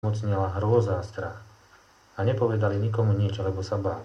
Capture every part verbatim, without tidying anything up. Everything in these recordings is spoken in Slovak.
mocnila hrôza a strach. A nepovedali nikomu nič, lebo sa báli.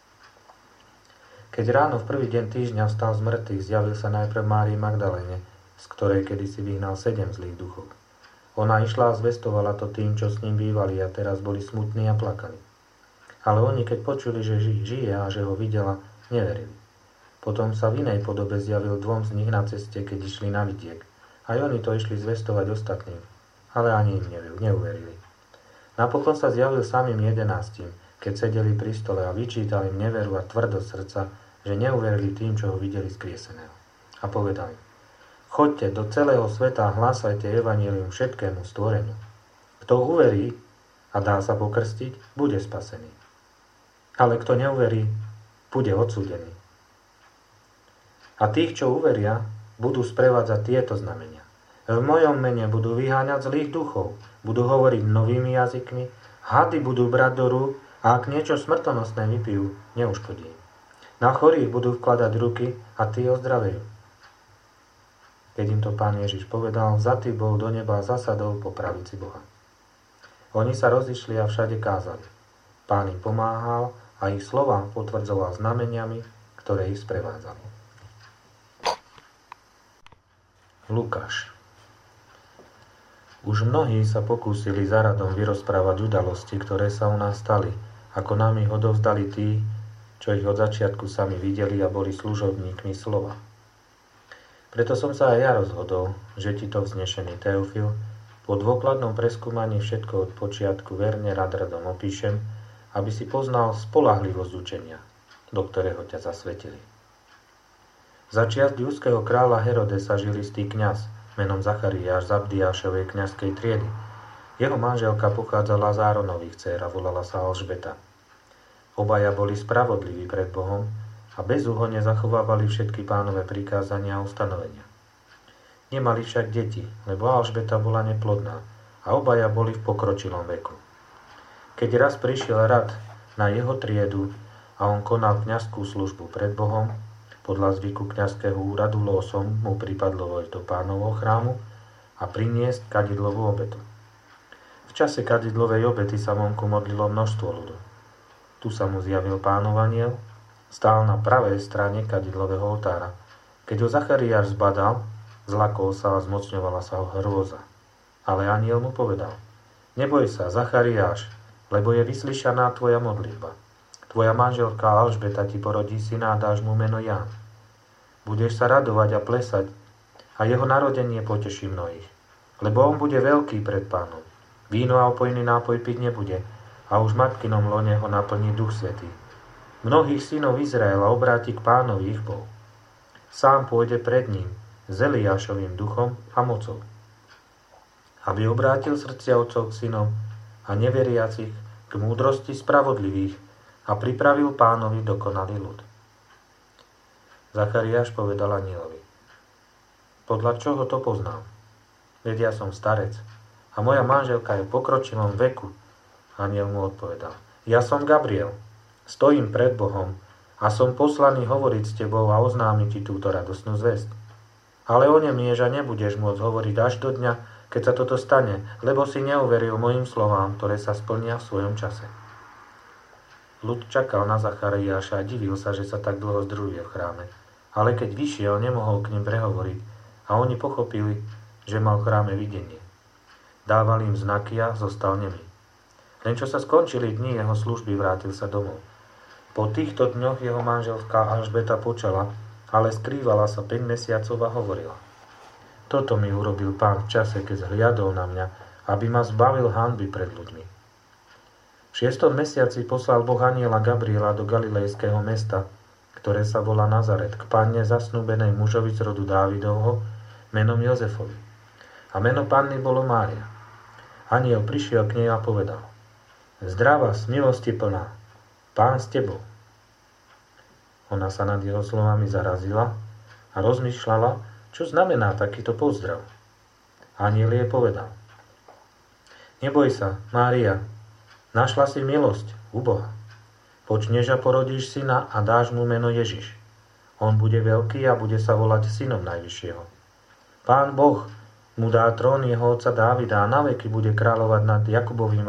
Keď ráno v prvý deň týždňa vstal z mŕtvych, zjavil sa najprv Márii Magdaléne, z ktorej kedysi vyhnal sedem zlých duchov. Ona išla a zvestovala to tým, čo s ním bývali a teraz boli smutní a plakali. Ale oni, keď počuli, že žije a že ho videla, neverili. Potom sa v inej podobe zjavil dvom z nich na ceste, keď išli na vidiek. Aj oni to išli zvestovať ostatným, ale ani im neuverili. Napokon sa zjavil samým jedenáctim, keď sedeli pri stole a vyčítal im neveru a tvrdosť srdca, že neuverili tým, čo ho videli skrieseného. A povedali: Choďte do celého sveta a hlásajte evanjelium všetkému stvoreniu. Kto uverí a dá sa pokrstiť, bude spasený. Ale kto neuverí, bude odsúdený. A tých, čo uveria, budú sprevádzať tieto znamenia. V mojom mene budú vyháňať zlých duchov, budú hovoriť novými jazykmi, hady budú brať do rúk a ak niečo smrtonosné vypijú, neuškodí. Na chorých budú vkladať ruky a tí ozdravejú. Keď im to Pán Ježiš povedal, vzatý bol do neba a zasadol po pravici Boha. Oni sa rozišli a všade kázali. Pán im pomáhal a ich slovám potvrdzoval znameniami, ktoré ich sprevádzali. Lukáš. Už mnohí sa pokúsili za radom vyrozprávať udalosti, ktoré sa u nás stali, ako nám ich odovzdali tí, čo ich od začiatku sami videli a boli služobníkmi slova. Preto som sa aj ja rozhodol, že ti to vznešený Teofil po dôkladnom preskúmaní všetko od počiatku verne rad radom opíšem, aby si poznal spoľahlivosť učenia, do ktorého ťa zasvetili. Za čias judského kráľa Herodesa žil istý kňaz menom Zachariáš z Abdiášovej kňazskej triedy. Jeho manželka pochádzala z Áronových dcér a volala sa Alžbeta. Obaja boli spravodliví pred Bohom a bezúhonne zachovávali všetky Pánove prikázania a ustanovenia. Nemali však deti, lebo Alžbeta bola neplodná a obaja boli v pokročilom veku. Keď raz prišiel rad na jeho triedu a on konal kňazskú službu pred Bohom, podľa zvyku kňazského úradu losom mu pripadlo vojsť do Pánovho chrámu a priniesť kadidlovú obetu. V čase kadidlovej obety sa vonku modlilo množstvo ľudu. Tu sa mu zjavil Pánov anjel, stál na pravej strane kadidlového oltára. Keď ho Zachariáš zbadal, zlakol sa a zmocňovala sa ho hrôza. Ale anjel mu povedal: Neboj sa, Zachariáš, lebo je vyslyšaná tvoja modlitba. Tvoja manželka Alžbeta ti porodí syna a dáš mu meno Ján. Budeš sa radovať a plesať a jeho narodenie poteší mnohých. Lebo on bude veľký pred Pánom. Víno a opojný nápoj piť nebude a už v matkinom lone ho naplní Duch Svätý. Mnohých synov Izraela obráti k Pánovi ich Bohu. Sám pôjde pred ním s Eliášovým duchom a mocou, aby obrátil srdcia otcov k synom a neveriacich k múdrosti spravodlivých a pripravil Pánovi dokonalý ľud. Zachariáš povedal anjelovi: Podľa čoho to poznám? Veď ja som starec a moja manželka je v pokročilom veku. Anjel mu odpovedal: Ja som Gabriel, stojím pred Bohom a som poslaný hovoriť s tebou a oznámiť ti túto radosnú zvesť. Ale onemieš a nebudeš môcť hovoriť až do dňa, keď sa toto stane, lebo si neuveril mojim slovám, ktoré sa splnia v svojom čase. Ľud čakal na Zachariáša a divil sa, že sa tak dlho združuje v chráme. Ale keď vyšiel, nemohol k nim prehovoriť a oni pochopili, že mal v chráme videnie. Dával im znaky a zostal nemý. Len čo sa skončili dni jeho služby, vrátil sa domov. Po týchto dňoch jeho manželka Alžbeta počala, ale skrývala sa päť mesiacov a hovorila: Toto mi urobil Pán v čase, keď zhliadol na mňa, aby ma zbavil hanby pred ľuďmi. V šiestom mesiaci poslal Boh anjela Gabriela do galilejského mesta, ktoré sa volá Nazaret, k panne zasnúbenej mužovi z rodu Dávidovho, menom Jozefovi. A meno panny bolo Mária. Anjel prišiel k nej a povedal: Zdravá, z milosti plná, Pán s tebou. Ona sa nad jeho slovami zarazila a rozmýšľala, čo znamená takýto pozdrav. Anjel jej povedal: Neboj sa, Mária, našla si milosť u Boha. Počneš a porodíš syna a dáš mu meno Ježiš. On bude veľký a bude sa volať synom Najvyššieho. Pán Boh mu dá trón jeho otca Dávida a naveky bude kráľovať nad Jakubovým